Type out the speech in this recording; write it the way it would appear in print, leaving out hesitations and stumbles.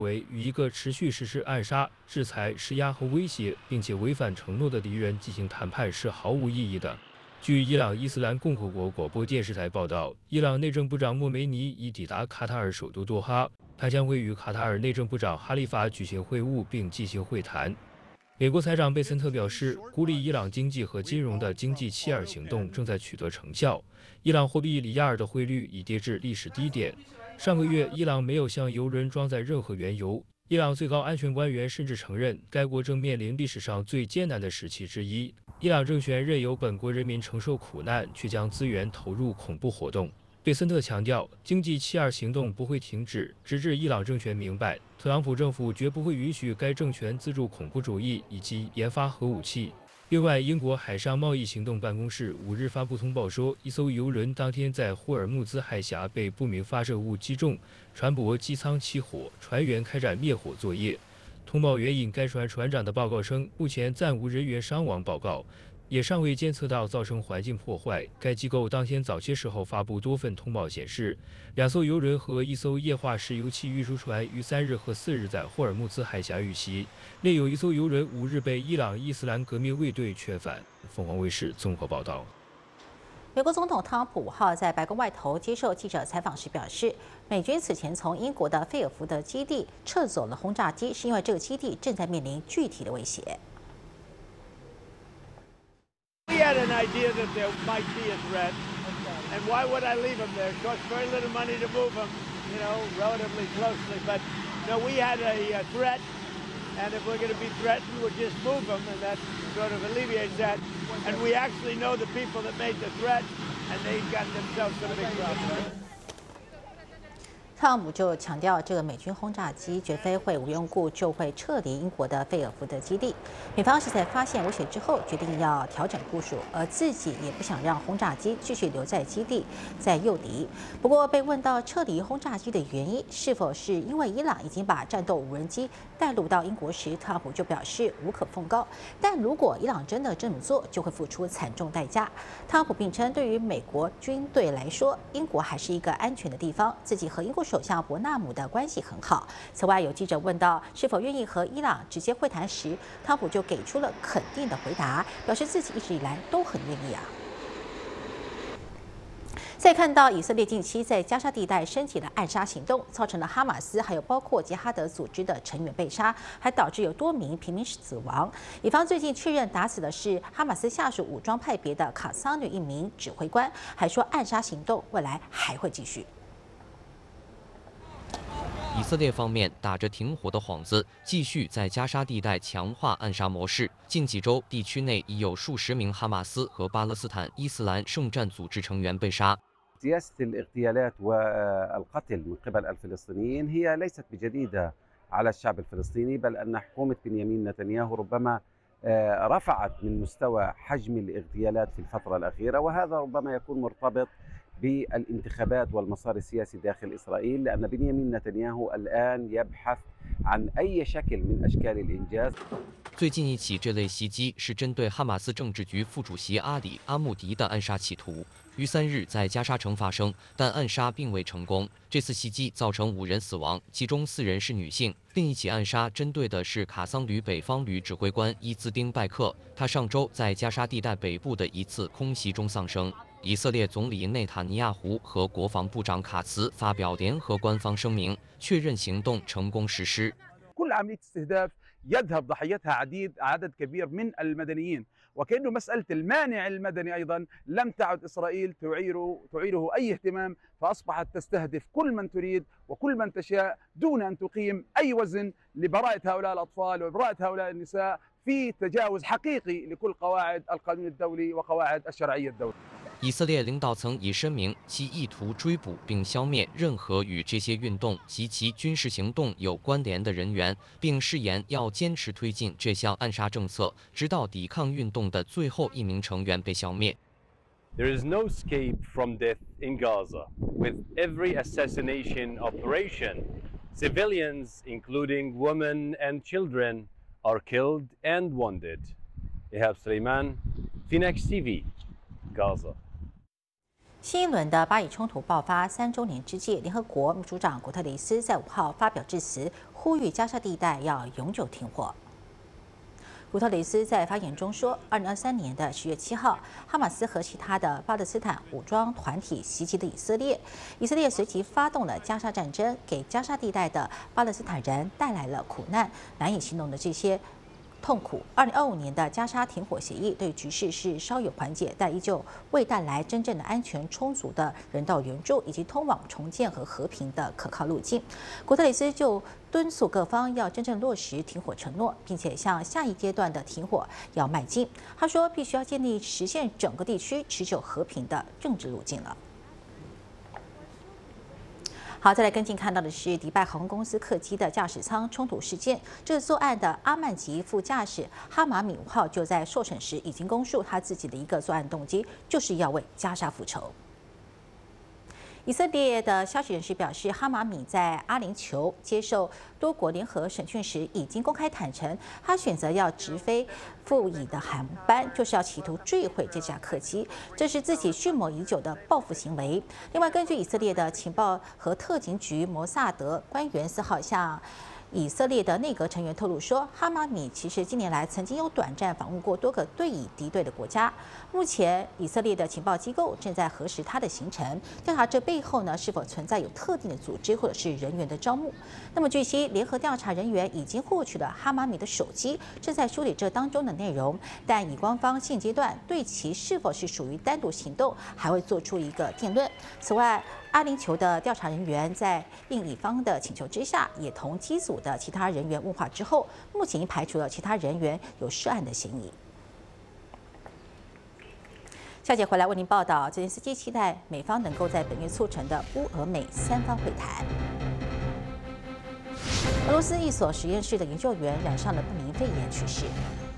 为与一个持续实施暗杀、制裁、施压和威胁，并且违反承诺的敌人进行谈判是毫无意义的。据伊朗伊斯兰共和国广播电视台报道，伊朗内政部长莫梅尼已抵达卡塔尔首都多哈，他将会与卡塔尔内政部长哈利法举行会晤并进行会谈。美国财长贝森特表示，孤立伊朗经济和金融的经济弃尔行动正在取得成效。伊朗货币里亚尔的汇率已跌至历史低点。上个月，伊朗没有向油轮装载任何原油。伊朗最高安全官员甚至承认，该国正面临历史上最艰难的时期之一。伊朗政权任由本国人民承受苦难，却将资源投入恐怖活动。贝森特强调，经济弃尔行动不会停止，直至伊朗政权明白，特朗普政府绝不会允许该政权资助恐怖主义以及研发核武器。另外，英国海上贸易行动办公室5日发布通报说，一艘油轮当天在霍尔木兹海峡被不明发射物击中，船舶机舱起火，船员开展灭火作业。通报援引该船船长的报告称，目前暂无人员伤亡报告。也尚未监测到造成环境破坏。该机构当天早些时候发布多份通报显示，2艘油轮和1艘液化石油气运输船于3日和4日在霍尔木兹海峡遇袭，另有1艘油轮5日被伊朗伊斯兰革命卫队劝返。凤凰卫视综合报道。 美国总统特朗普5号在白宫外头接受记者采访时表示，美军此前从英国的费尔福德基地撤走了轰炸机，是因为这个基地正在面临具体的威胁。 We had an idea that there might be a threat, and why would I leave them there? It costs very little money to move them, relatively closely. But no, we had a threat, and if we're going to be threatened, we'll just move them, and that sort of alleviates that. And we actually know the people that made the threat, and they've gotten themselves some big problems. 特朗普就强调，这个美军轰炸机绝非会无缘无故就会撤离英国的费尔福德基地。美方是在发现威胁之后，决定要调整部署，而自己也不想让轰炸机继续留在基地，在诱敌。不过，被问到撤离轰炸机的原因是否是因为伊朗已经把战斗无人机带入到英国时，特朗普就表示无可奉告。但如果伊朗真的这么做，就会付出惨重代价。特朗普并称，对于美国军队来说，英国还是一个安全的地方，自己和英国首相伯纳姆的关系很好。此外，有记者问到是否愿意和伊朗直接会谈时，特朗普就给出了肯定的回答，表示自己一直以来都很愿意啊。再看到以色列近期在加沙地带升级了暗杀行动，造成了哈马斯还有包括杰哈德组织的成员被杀，还导致有多名平民死亡。以方最近确认打死的是哈马斯下属武装派别的卡桑旅一名指挥官，还说暗杀行动未来还会继续。 以色列方面打着停火的幌子，继续在加沙地带强化暗杀模式。近几周，地区内已有数十名哈马斯和巴勒斯坦伊斯兰圣战组织成员被杀。 سياسة الاغتيالات والقتل من قبل الفلسطينيين هي ليست بجديدة على الشعب الفلسطيني، بل أن حكومة بنيامين نتنياهو ربما رفعت من مستوى حجم الاغتيالات في الفترة الأخيرة، وهذا ربما يكون مرتبط بالانتخابات والمسار السياسي داخل إسرائيل، لأن بنيامين نتنياهو الآن يبحث عن أي شكل من أشكال الإنجاز。 最近一起这类袭击是针对哈马斯政治局副主席阿里·阿穆迪的暗杀企图，于3日在加沙城发生，但暗杀并未成功。这次袭击造成5人死亡，其中4人是女性。另一起暗杀针对的是卡桑旅北方旅指挥官伊兹丁·拜克，他上周在加沙地带北部的一次空袭中丧生。以色列总理内塔尼亚胡和国防部长卡茨发表联合官方声明，确认行动成功实施。 يذهب ضحيتها عدد كبير من المدنيين، وكأنه مسألة المانع المدني أيضا لم تعد إسرائيل تعيره أي اهتمام، فأصبحت تستهدف كل من تريد وكل من تشاء دون أن تقيم أي وزن لبراءة هؤلاء الأطفال وبراءة هؤلاء النساء في تجاوز حقيقي لكل قواعد القانون الدولي وقواعد الشرعية الدولية。 以色列领导层已声明，其意图追捕并消灭任何与这些运动及其军事行动有关联的人员，并誓言要坚持推进这项暗杀政策，直到抵抗运动的最后一名成员被消灭。 There is no escape from death in Gaza. With every assassination operation, civilians, including women and children, are killed and wounded. Ihab Suleiman, Phoenix TV, Gaza. 新一轮的巴以冲突爆发3周年之际，联合国秘书长古特雷斯在5号发表致辞， 呼吁加沙地带要永久停火。古特雷斯在发言中说，2023年的10月7号，哈马斯和其他的巴勒斯坦武装团体袭击了以色列，以色列随即发动了加沙战争，给加沙地带的巴勒斯坦人带来了苦难，难以形容的这些痛苦。2025年的加沙停火协议对局势是稍有缓解，但依旧未带来真正的安全、充足的人道援助以及通往重建和和平的可靠路径。古特雷斯就敦促各方要真正落实停火承诺，并且向下一阶段的停火要迈进。他说，必须要建立实现整个地区持久和平的政治路径了。好，再来跟进看到的是迪拜航空公司客机的驾驶舱冲突事件。这个作案的阿曼吉副驾驶哈马米5号就在受审时已经供述他自己的一个作案动机，就是要为加沙复仇。以色列的消息人士表示，哈马米在阿联酋接受多国联合审讯时，已经公开坦诚，他选择要直飞赴以的航班，就是要企图坠毁这架客机，这是自己蓄谋已久的报复行为。另外，根据以色列的情报和特警局摩萨德官员4号向以色列的内阁成员透露说，哈马米其实近年来曾经有短暂访问过多个对以敌对的国家。目前，以色列的情报机构正在核实他的行程，调查这背后呢是否存在有特定的组织或者是人员的招募。那么据悉，联合调查人员已经获取了哈马米的手机，正在梳理这当中的内容。但以官方现阶段对其是否是属于单独行动，还会做出一个定论。此外，阿联酋的调查人员在应以方的请求之下，也同机组的其他人员问话之后，目前已排除了其他人员有涉案的嫌疑。下节回来为您报道，泽连斯基期待美方能够在本月促成的乌俄美3方会谈。俄罗斯一所实验室的研究员染上了不明肺炎去世。